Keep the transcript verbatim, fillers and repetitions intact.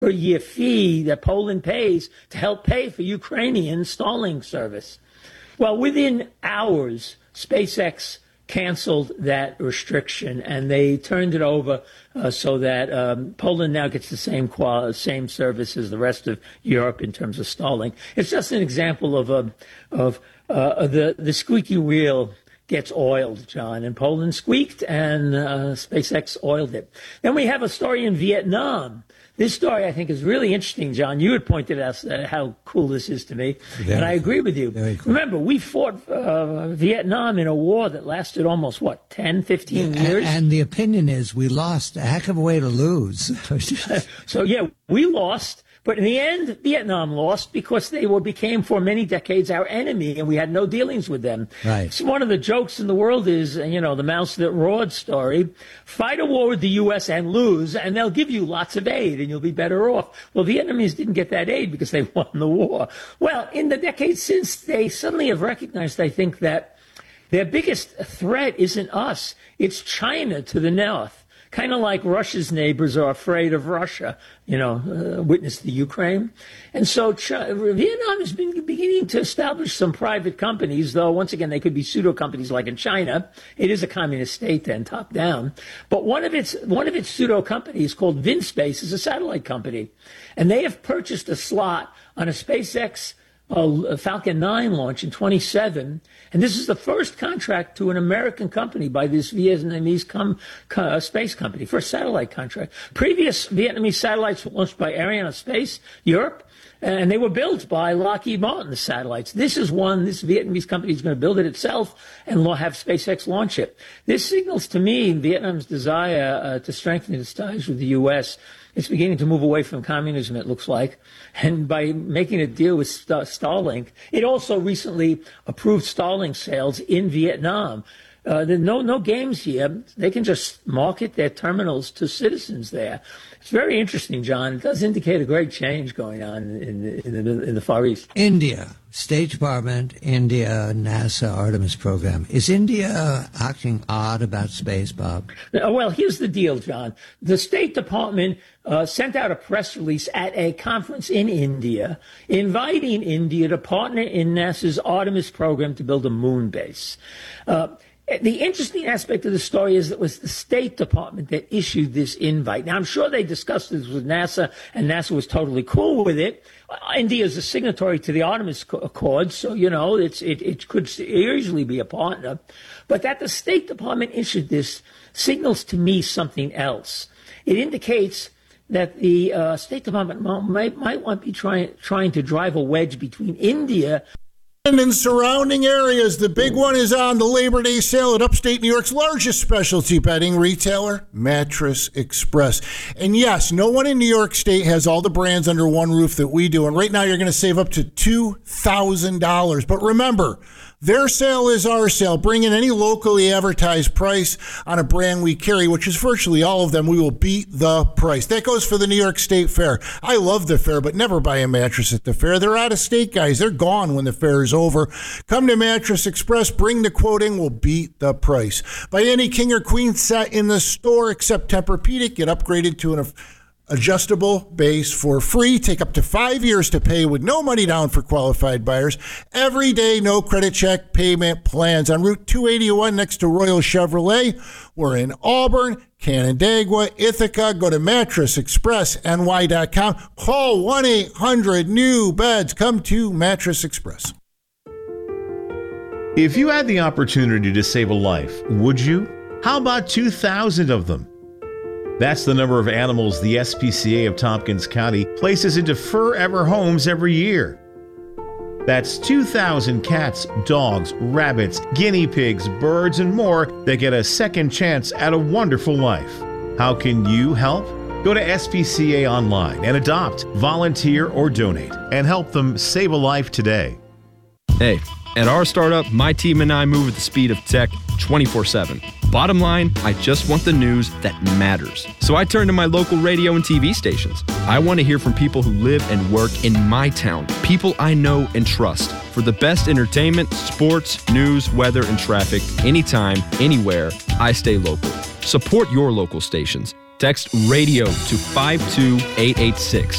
per year fee that Poland pays to help pay for Ukrainian stalling service. Well, within hours, SpaceX canceled that restriction, and they turned it over uh, so that um, Poland now gets the same qual- same service as the rest of Europe in terms of stalling. It's just an example of a, of uh, the the squeaky wheel gets oiled, John, and Poland squeaked, and uh, SpaceX oiled it. Then we have a story in Vietnam. This story, I think, is really interesting, John. You had pointed out uh, how cool this is to me, very and I agree with you. Cool. Remember, we fought uh, Vietnam in a war that lasted almost, what, ten, fifteen yeah, years? And the opinion is we lost a heck of a way to lose. So, yeah, we lost. But in the end, Vietnam lost because they were became for many decades our enemy, and we had no dealings with them. Right. So one of the jokes in the world is, you know, the mouse that roared story. Fight a war with the U S and lose, and they'll give you lots of aid, and you'll be better off. Well, Vietnamese didn't get that aid because they won the war. Well, in the decades since, they suddenly have recognized, I think, that their biggest threat isn't us. It's China to the north. Kind of like Russia's neighbors are afraid of Russia, you know, uh, witness the Ukraine. And so China, Vietnam has been beginning to establish some private companies, though, once again, they could be pseudo companies like in China. It is a communist state then, top down. But one of its one of its pseudo companies called VinSpace is a satellite company. And they have purchased a slot on a SpaceX a Falcon nine launch in twenty-seven, and this is the first contract to an American company by this Vietnamese com, uh, space company for a satellite contract. Previous Vietnamese satellites were launched by Arianespace, Europe, and they were built by Lockheed Martin, the satellites. This is one, this Vietnamese company is going to build it itself and have SpaceX launch it. This signals to me Vietnam's desire uh, to strengthen its ties with the U S. It's beginning to move away from communism, it looks like. And by making a deal with St- Starlink, it also recently approved Starlink sales in Vietnam. Uh, there are no, no games here. They can just market their terminals to citizens there. It's very interesting, John. It does indicate a great change going on in the, in the, in the Far East. India, State Department, India, NASA, Artemis program. Is India acting odd about space, Bob? Well, here's the deal, John. The State Department uh, sent out a press release at a conference in India inviting India to partner in NASA's Artemis program to build a moon base. Uh, The interesting aspect of the story is that it was the State Department that issued this invite. Now, I'm sure they discussed this with NASA, and NASA was totally cool with it. India is a signatory to the Artemis Accord, so, you know, it's, it, it could easily be a partner. But that the State Department issued this signals to me something else. It indicates that the uh, State Department might, might want to be trying, trying to drive a wedge between India and in surrounding areas. The big one is on the Labor Day sale at upstate New York's largest specialty bedding retailer, Mattress Express. And yes, no one in New York State has all the brands under one roof that we do. And right now you're going to save up to two thousand dollars. But remember, their sale is our sale. Bring in any locally advertised price on a brand we carry, which is virtually all of them. We will beat the price. That goes for the New York State Fair. I love the fair, but never buy a mattress at the fair. They're out of state, guys. They're gone when the fair is over. Come to Mattress Express. Bring the quote in. We'll beat the price. Buy any king or queen set in the store except Tempur-Pedic. Get upgraded to an adjustable base for free. Take up to five years to pay with no money down for qualified buyers. Every day, no credit check payment plans. On Route two eighty-one next to Royal Chevrolet. We're in Auburn, Canandaigua, Ithaca. Go to mattress express n y dot com. Call one eight hundred new beds. Come to Mattress Express. If you had the opportunity to save a life, would you? How about two thousand of them? That's the number of animals the S P C A of Tompkins County places into forever homes every year. That's two thousand cats, dogs, rabbits, guinea pigs, birds, and more that get a second chance at a wonderful life. How can you help? Go to S P C A online and adopt, volunteer, or donate, and help them save a life today. Hey, at our startup, my team and I move at the speed of tech twenty-four seven. Bottom line, I just want the news that matters. So I turn to my local radio and T V stations. I want to hear from people who live and work in my town, people I know and trust. For the best entertainment, sports, news, weather, and traffic, anytime, anywhere, I stay local. Support your local stations. Text RADIO to five two eight eight six.